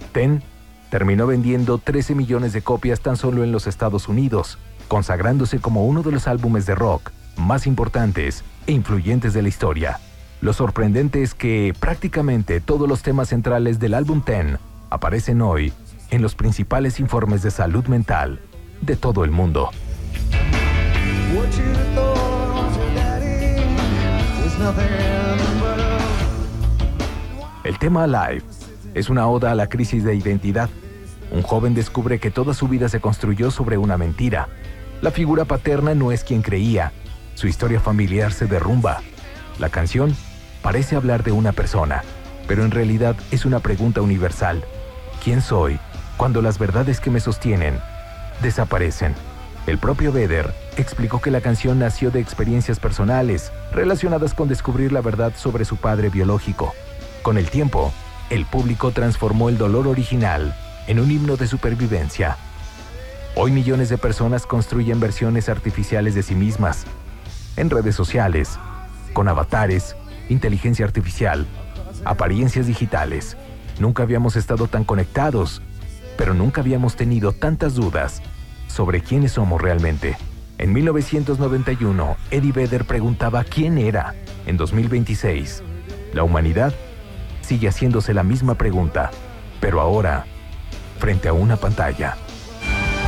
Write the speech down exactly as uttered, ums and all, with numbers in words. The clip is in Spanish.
Ten terminó vendiendo trece millones de copias tan solo en los Estados Unidos, consagrándose como uno de los álbumes de rock más importantes e influyentes de la historia. Lo sorprendente es que prácticamente todos los temas centrales del álbum Ten aparecen hoy en los principales informes de salud mental de todo el mundo. El tema Alive es una oda a la crisis de identidad. Un joven descubre que toda su vida se construyó sobre una mentira. La figura paterna no es quien creía. Su historia familiar se derrumba. La canción parece hablar de una persona, pero en realidad es una pregunta universal. ¿Quién soy cuando las verdades que me sostienen desaparecen? El propio Vedder explicó que la canción nació de experiencias personales relacionadas con descubrir la verdad sobre su padre biológico. Con el tiempo, el público transformó el dolor original en un himno de supervivencia. Hoy millones de personas construyen versiones artificiales de sí mismas, en redes sociales, con avatares, inteligencia artificial, apariencias digitales. Nunca habíamos estado tan conectados, pero nunca habíamos tenido tantas dudas sobre quiénes somos realmente. En mil novecientos noventa y uno, Eddie Vedder preguntaba quién era. En dos mil veintiséis, la humanidad sigue haciéndose la misma pregunta, pero ahora, frente a una pantalla.